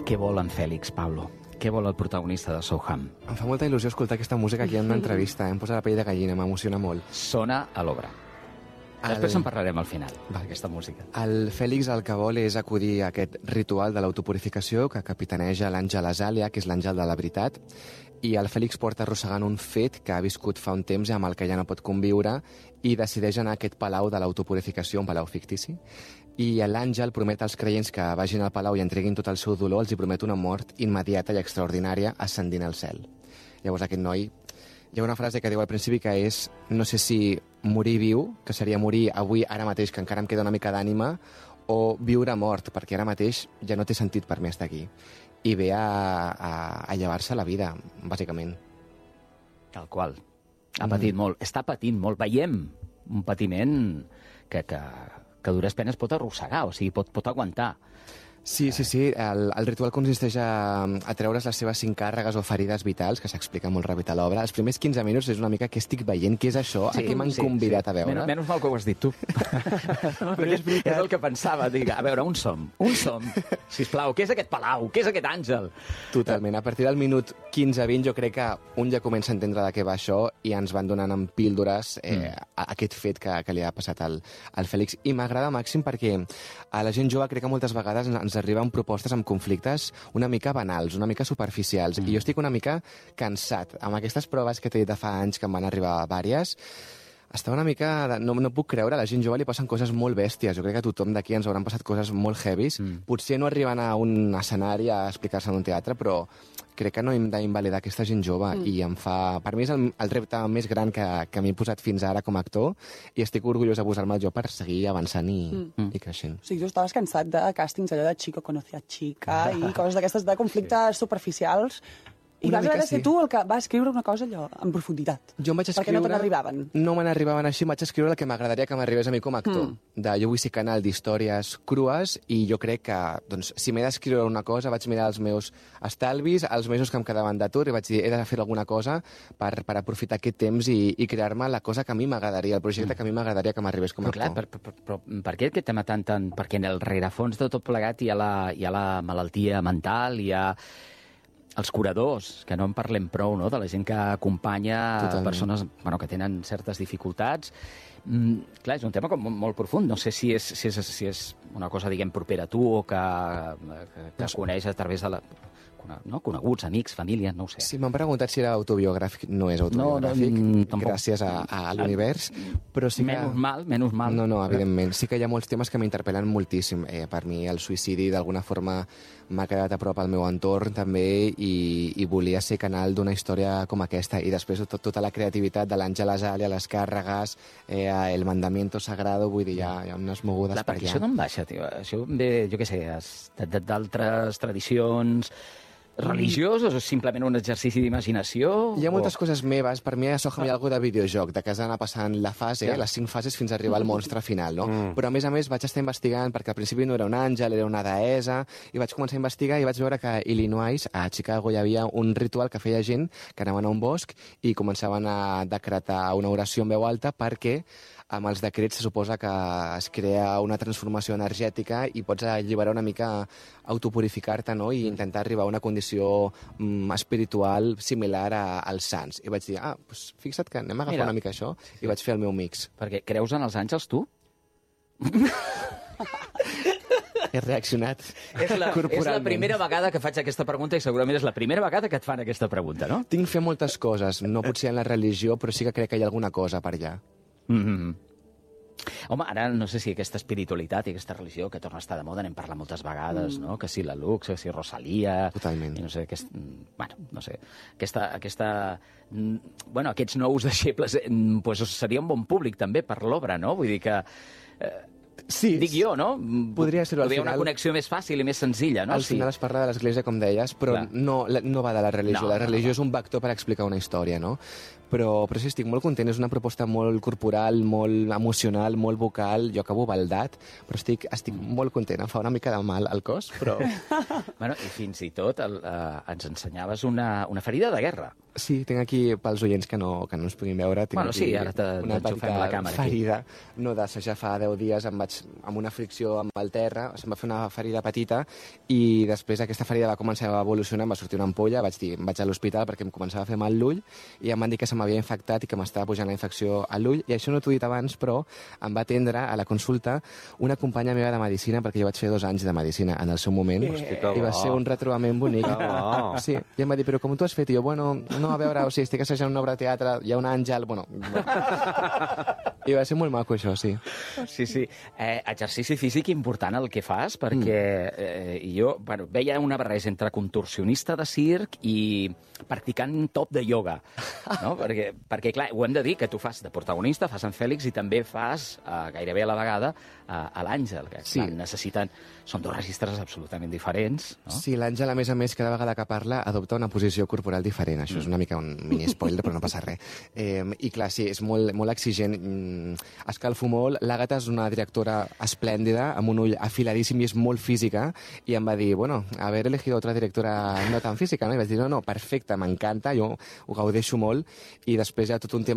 Què vol en Fèlix, Pablo? Què vol el protagonista de Soham? Em fa molta il·lusió escoltar aquesta música aquí en una entrevista. Em posa la pell de gallina, m'emociona molt. Sona a l'obra. Després en parlarem al final, d'aquesta música. El Fèlix el que vol és acudir a aquest ritual de l'autopurificació que capitaneja l'àngel Azàlia, que és l'àngel de la veritat, i el Fèlix porta arrossegant un fet que ha viscut fa un temps i amb el que ja no pot conviure i decideix anar a aquest palau de l'autopurificació, un palau fictici, i l'àngel promet als creients que vagin al palau i entreguin tot el seu dolor, els hi promet una mort immediata i extraordinària ascendint al cel. Llavors aquest noi... Hi ha una frase que diu al principi que és no sé si morir viu, que seria morir avui, ara mateix, que encara em queda una mica d'ànima, o viure mort, perquè ara mateix ja no té sentit per mi estar aquí. I ve a llevar-se la vida, bàsicament. Tal qual. Ha patit molt, està patint molt. Veiem un patiment que a dures penes pot arrossegar, o sigui, pot aguantar. Sí. El ritual consisteix a treure's les seves 5 càrregues o ferides vitals, que s'explica molt ràpid a l'obra. Els primers 15 minuts és una mica què estic veient, què és això, a què m'han convidat a veure. Menys mal que ho has dit tu. és el que pensava, a veure, on som? Sisplau, què és aquest palau? Què és aquest àngel? Totalment. A partir del minut 15-20 jo crec que un ja comença a entendre de què va això i ens van donant en píldores aquest fet que li ha passat al Fèlix. I m'agrada màxim perquè a la gent jove crec que moltes vegades ens arriben propostes amb conflictes una mica banals, una mica superficials, i jo estic una mica cansat. Amb aquestes proves que t'he dit de fa anys, que em van arribar vàries, estava una mica... No puc creure, a la gent jove li passen coses molt bèsties. Jo crec que a tothom d'aquí ens hauran passat coses molt heavies. Potser no arriben a un escenari a explicar-se en un teatre, però crec que no hem d'invalidar aquesta gent jove i em fa... Per mi és el repte més gran que m'he posat fins ara com a actor i estic orgullós de posar-me jo per seguir avançant i creixent. O sigui, tu estaves cansat de càstings allò de Chico conoce a chica i coses d'aquestes de conflictes superficials i vas haver de ser tu el que va escriure una cosa allò en profunditat. Jo em vaig escriure... Perquè no te n'arribaven. No me n'arribaven així, em vaig escriure el que m'agradaria que m'arribés a mi com a actor. Jo vull ser canal d'històries crues i jo crec que, doncs, si m'he d'escriure una cosa, vaig mirar els meus estalvis, els mesos que em quedaven d'atur i vaig dir, he de fer alguna cosa per aprofitar aquest temps i crear-me la cosa que a mi m'agradaria, el projecte que a mi m'agradaria que m'arribés com a actor. Però per què aquest tema tant... Perquè en el rerefons de tot plegat hi ha la malaltia mental, hi ha... els curadors, que no en parlem prou, no?, de la gent que acompanya persones que tenen certes dificultats. Clar, és un tema com molt profund. No sé si és una cosa, diguem, propera a tu o que coneix a través de coneguts, amics, família, no ho sé. Sí, m'han preguntat si era autobiogràfic. No és autobiogràfic, gràcies a l'univers, però sí que... Menys mal. No, evidentment. Sí que hi ha molts temes que m'interpel·len moltíssim. Per mi el suïcidi d'alguna forma m'ha quedat a prop al meu entorn també i volia ser canal d'una història com aquesta. I després tota la creativitat de l'Àngel Azàlia, les càrregues, el mandamiento sagrado, vull dir, hi ha unes mogudes per allà. La petició d'on baixa, tio? Això ve, jo què sé, d'altres tradicions religiosos o simplement un exercici d'imaginació? Hi ha moltes coses meves. Per mi a Soham hi ha alguna de videojoc, de que has d'anar passant la fase, les 5 fases fins a arribar al monstre final, no? Però a més vaig estar investigant, perquè al principi no era un àngel, era una deessa, i vaig començar a investigar i vaig veure que a Illinois, a Chicago, hi havia un ritual que feia gent que anaven a un bosc i començaven a decretar una oració en veu alta perquè amb els decrets se suposa que es crea una transformació energètica i pots alliberar una mica, autopurificar-te, no?, i intentar arribar a una condició espiritual similar als sants. I vaig dir, doncs fixa't que anem a agafar una mica això, i vaig fer el meu mix. Perquè creus en els àngels, tu? He reaccionat corporalment. És la primera vegada que faig aquesta pregunta i segurament és la primera vegada que et fan aquesta pregunta, no? Tinc fer moltes coses, no potser en la religió, però sí que crec que hi ha alguna cosa per allà. Home, ara no sé si aquesta espiritualitat i aquesta religió que torna a estar de moda, n'hem parlat moltes vegades, no? Que si la Lux, que si Rosalia... Totalment. I no sé, aquests nous deixebles pues, seria un bon públic també per l'obra, no? Vull dir que... Sí, dic jo, no? Podria ser-ho al final. Una connexió més fàcil i més senzilla, no? Al final es parla de l'Església, com deies, però no va de la religió. La religió és un vector per explicar una història, no? Però sí, estic molt content. És una proposta molt corporal, molt emocional, molt vocal. Jo acabo baldat, però estic molt content. Em fa una mica de mal al cos, però... Bueno, i fins i tot ens ensenyaves una ferida de guerra. Sí, tinc aquí, pels oients que no ens puguin veure, tinc sí, ara una t'enxufem la càmera ferida. No d'assajar fa 10 dies, em vaig amb una fricció amb el terra, se'm va fer una ferida petita i després aquesta ferida va començar a evolucionar, em va sortir una ampolla, vaig a l'hospital perquè em començava a fer mal l'ull i em van dir que se m'havia infectat i que m'estava pujant la infecció a l'ull, i això no t'ho he dit abans, però em va atendre a la consulta una companya meva de medicina, perquè jo vaig fer 2 anys de medicina en el seu moment, i va ser un retrobament bonic. Sí, i em va dir, però com t'ho has fet? I jo, bueno, no, a veure, o sigui, estic assajant una obra de teatre, hi ha un àngel, bueno. I va ser molt maco, això, sí. Sí. Exercici físic important el que fas, perquè jo veia una barreja entre contorsionista de circ i practicant top de ioga, no? Perquè, clar, ho hem de dir, que tu fas de protagonista, fas en Fèlix i també fas, gairebé a la vegada, a l'Àngel, que necessiten... Són 2 registres absolutament diferents, no? Sí, l'Àngel, a més, cada vegada que parla, adopta una posició corporal diferent. Això és una mica un mini-spoiler, però no passa res. I clar, sí, és molt exigent. Escalfo molt. L'Àgata és una directora esplèndida, amb un ull afiladíssim i és molt física, i em va dir, bueno, haver elegido otra directora no tan física, no? I vaig dir, no, perfecte, m'encanta, jo ho gaudeixo molt, i després hi ha tot un tema